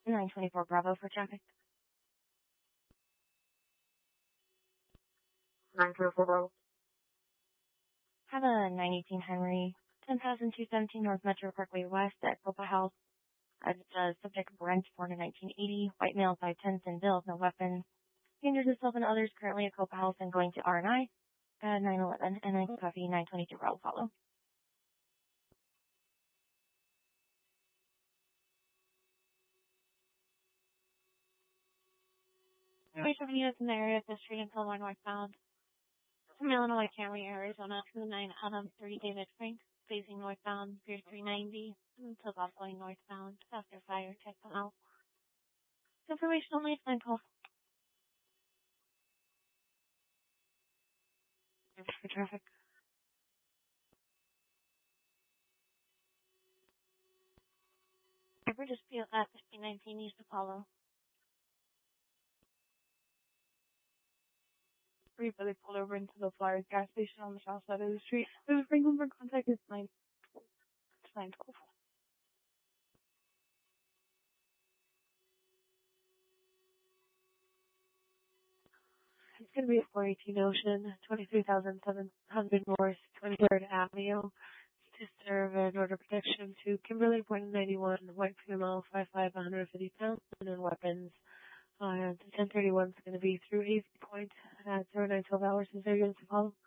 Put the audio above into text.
924 Bravo for traffic. 924 Bravo. Have a 918 Henry, 10,217 North Metro Parkway West at Copa House. Subject Brent, born in 1980, white male, 5'10", thin build, no weapons. Injured himself and others, currently at Copa House and going to R&I. 911, and then copy 922 Bravo follow. Information units in the area of the street and Fillmore northbound. From Illinois County, Arizona to the 9 Adam 30 David Frank, facing northbound, Pier 390, until off going northbound. After fire, check them out. Information only, 912. For traffic. Ever dispute at 1519 East Apollo. Briefly pulled over into the Flyers gas station on the south side of the street. There's a Franklin for contact is 912. It's going to be at 418 Ocean, 23,700 North, 23rd Avenue, to serve an order protection to Kimberly, point 91, white female, 5'5", 150 pounds, and then weapons. 1031 is going to be through 8th Point at 0912 hours. Is there units to follow?